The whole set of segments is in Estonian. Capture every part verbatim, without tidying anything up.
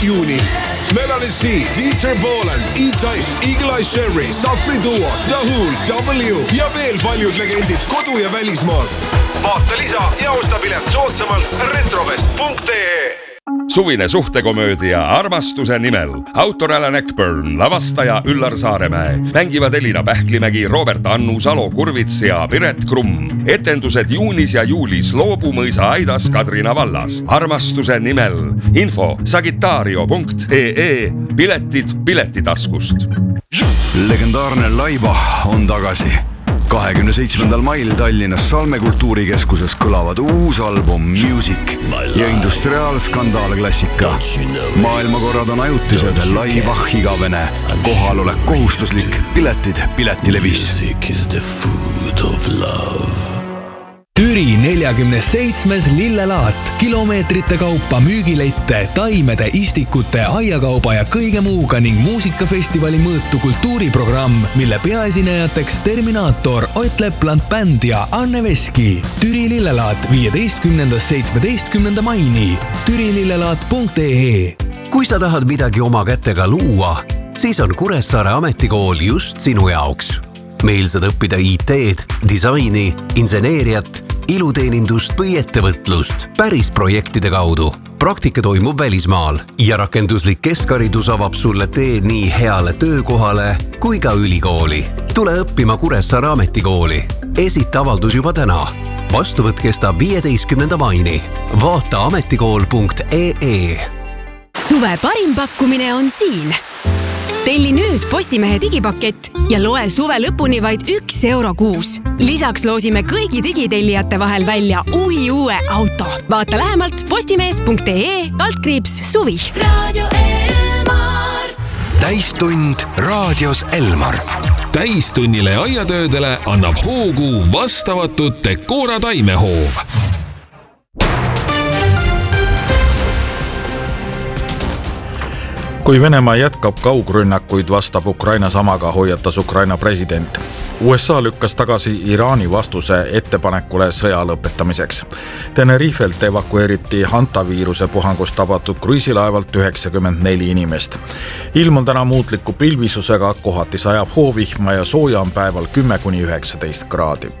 juunil. Melanie C, Dieter Bohlen, E-Type, Eagle Eye Cherry, Safri Duo, The Who, W ja veel paljud legendid kodu- ja välismaalt. Vaata lisa ja osta pilet soodsamalt retrovest punkt ee. Suvine suhtekomöödia Armastuse nimel. Autor Alan Eckburn, lavastaja Üllar Saaremäe. Mängivad Elina Pähklimägi, Robert Annu, Salo Kurvits ja Piret Krumm. Etendused juunis ja juulis Loobumõisa Aidas Kadrina vallas. Armastuse nimel. Info sagitario punkt ee. Piletid piletitaskust. Legendaarne Laiba on tagasi. kahekümne seitsmendal mail Tallinnas Salme kultuurikeskuses kõlavad uus album Music ja industriaalskandaal klassika. Maailmakorrad on ajutised, Laibach igavene, kohalolek kohustuslik, piletid Piletilevis. Music is the food of love. Türi neljakümne seitsmes lillelaat, kilomeetrite kaupa müügilette, taimede, istikute, aiakauba ja kõige muuga ning muusikafestivali mõõtu kultuuriprogramm, mille peaesinejateks Terminaator, Ott Lepland Band ja Anne Veski. Türi lillelaat viieteistkümnendast seitsmeteistkümnenda maini. türilillelaat punkt ee. Kui sa tahad midagi oma kätega luua, siis on Kuressaare ametikool just sinu jaoks. Meil saad õppida I T-d, disaini, inseneeriat, iluteenindust või ettevõtlust päris projektide kaudu. Praktika toimub välismaal ja rakenduslik keskharidus avab sulle teed nii heale töökohale kui ka ülikooli. Tule õppima Kuressaare ametikooli. Esita avaldus juba täna. Vastuvõtt kestab viieteistkümnenda maini. Vaata ametikool punkt ee. Suve parim pakkumine on siin. Telli nüüd Postimehe digipakett ja loe suve lõpuni vaid üks euro kuus. Lisaks loosime kõigi digitellijate vahel välja uhi uue auto. Vaata lähemalt postimees punkt ee altkriips suvi. Radio Elmar. Täistund raadios Elmar. Täistunnile aiatöödele annab hoogu vastavatud Decora taimehoov. Kui Venemaa jätkab kaugrünnakuid, vastab Ukraina samaga, hoiatas Ukraina president. U S A lükkas tagasi Iraani vastuse ettepanekule sõja lõpetamiseks. Tenerifelt evakueeriti hantaviiruse puhangust tabatud kruiisilaevalt üheksakümmend neli inimest. Ilm on täna muutliku pilvisusega, kohati sajab hoovihma ja sooja on päeval kümme kuni üheksateist kraadi.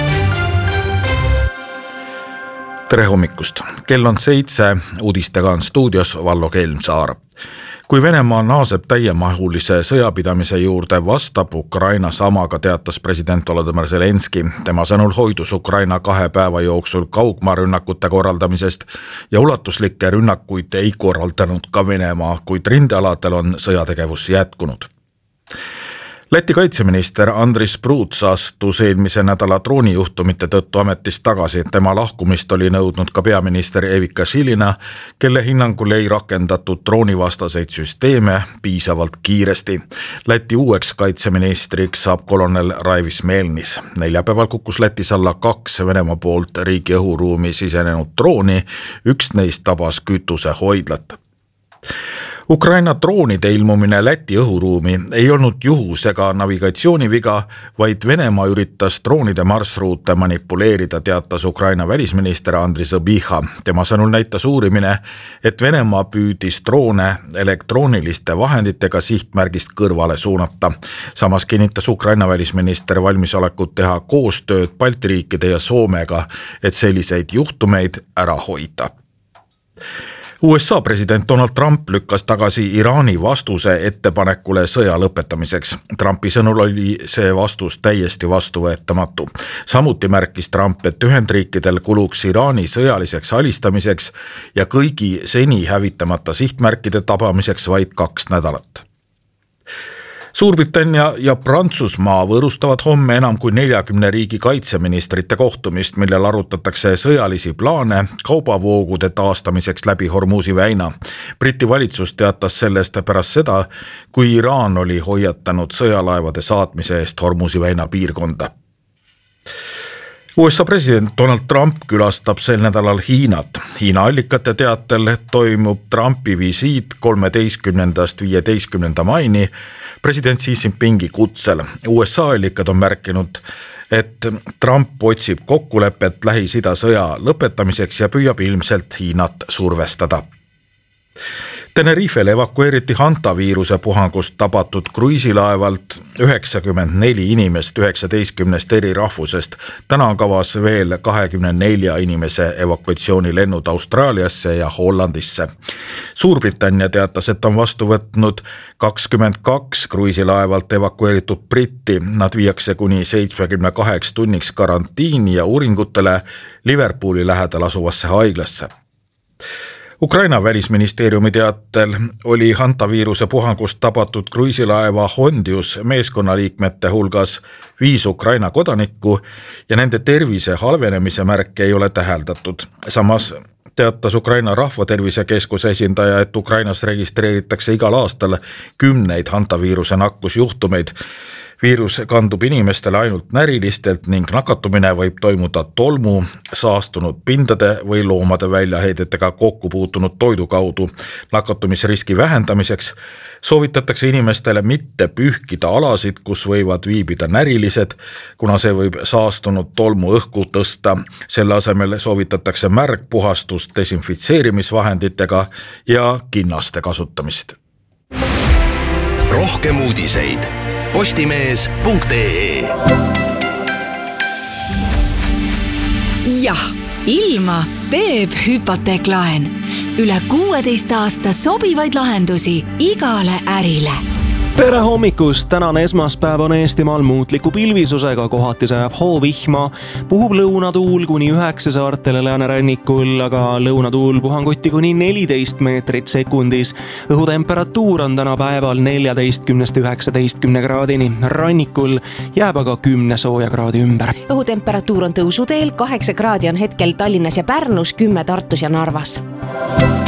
Tere hommikust! Kell on seitse, uudistega on stuudios Vallo Kelmsaar. Kui Venemaa naaseb täiemahulise sõjapidamise juurde, vastab Ukraina samaga, teatas president Volodymyr Zelenski. Tema sõnul hoidus Ukraina kahe päeva jooksul kaugmaarünnakute korraldamisest ja ulatuslikke rünnakuid ei korraldanud ka Venemaa, kuid rindealadel on sõjategevus jätkunud. Läti kaitseminister Andris Pruuts astus eelmise nädala droonijuhtumite tõttu ametist tagasi. Tema lahkumist oli nõudnud ka peaminister Evika Šilina, kelle hinnangul ei rakendatud droonivastaseid süsteeme piisavalt kiiresti. Läti uueks kaitseministriks saab kolonel Raivis Melnis. Neljapäeval kukkus Lätis alla kaks Venemaa poolt riigi õhuruumi sisenenud drooni, üks neist tabas kütuse hoidlat. Ukraina droonide ilmumine Läti õhuruumi ei olnud juhus ega navigatsiooniviga, vaid Venemaa üritas droonide marsruute manipuleerida, teatas Ukraina välisminister Andriy Sybiha. Tema sõnul näitas uurimine, et Venemaa püüdis droone elektrooniliste vahenditega sihtmärgist kõrvale suunata. Samas kinnitas Ukraina välisminister valmisolekut teha koostööd Balti riikide ja Soomega, et selliseid juhtumeid ära hoida. U S A president Donald Trump lükkas tagasi Iraani vastuse ettepanekule sõja lõpetamiseks. Trumpi sõnul oli see vastus täiesti vastuvõetamatu. Samuti märkis Trump, et Ühendriikidel kuluks Iraani sõjaliseks alistamiseks ja kõigi seni hävitamata sihtmärkide tabamiseks vaid kaks nädalat. Suurbritannia ja Prantsusmaa võõrustavad homme enam kui neljakümne riigi kaitseministrite kohtumist, millel arutatakse sõjalisi plaane kaubavoogude taastamiseks läbi Hormuzi väina. Briti valitsus teatas sellest pärast seda, kui Iraan oli hoiatanud sõjalaevade saatmise eest Hormuzi väina piirkonda. U S A president Donald Trump külastab sel nädalal Hiinat. Hiina allikate teatel toimub Trumpi visiit kolmeteistkümnendast viieteistkümnenda maini president Xi Jinpingi kutsel. U S A allikad on märkinud, et Trump otsib kokkulepet Lähis-Ida sõja lõpetamiseks ja püüab ilmselt Hiinat survestada. Tenerifel evakueeriti hantaviiruse puhangust tabatud kruiisilaevalt üheksakümmend neli inimest üheksateistkümnest eri rahvusest. Täna on kavas veel kahekümne nelja inimese evakuatsioonilennud Austraaliasse ja Hollandisse. Suurbritannia teatas, et on vastu võtnud kakskümmend kaks kruiisilaevalt evakueeritud britti. Nad viiakse kuni seitsmekümne kaheks tunniks karantiini ja uuringutele Liverpooli lähedal asuvasse haiglasse. Ukraina välisministeeriumi teatel oli hantaviiruse puhangust tabatud kruiisilaeva Hondius meeskonnaliikmete hulgas viis Ukraina kodanikku ja nende tervise halvenemise märke ei ole täheldatud. Samas teatas Ukraina rahvatervisekeskuse esindaja, et Ukrainas registreeritakse igal aastal kümneid hantaviiruse nakkusjuhtumeid. Viirus kandub inimestele ainult närilistelt ning nakatumine võib toimuda tolmu, saastunud pindade või loomade väljaheidetega kokku puutunud toidu kaudu. Nakatumisriski vähendamiseks soovitatakse inimestele mitte pühkida alasid, kus võivad viibida närilised, kuna see võib saastunud tolmu õhku tõsta. Selle asemel soovitatakse märgpuhastust desinfitseerimisvahenditega ja kinnaste kasutamist. Rohkem uudiseid postimees punkt ee. Jah, ilma teeb hüpoteeklaen. Üle kuueteist aasta sobivaid lahendusi igale ärile. Tere hommikust! Tänane esmaspäev on Eestimaal muutliku pilvisusega, kohati sajab hoovihma, puhub lõunatuul kuni üheksa saartele läänerannikul, aga lõunatuul puhanguti kuni neliteist meetrit sekundis. Õhutemperatuur on täna päeval neljateistkümnest üheksateistkümne kraadini, rannikul jääb aga kümne sooja kraadi ümber. Õhutemperatuur on tõusuteel, kaheksa kraadi on hetkel Tallinnas ja Pärnus, kümme Tartus ja Narvas.